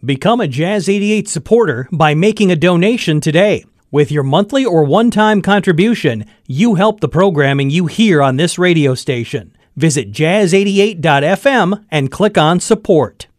Become a Jazz 88 supporter by making a donation today. With your monthly or one-time contribution, you help the programming you hear on this radio station. Visit jazz88.fm and click on support.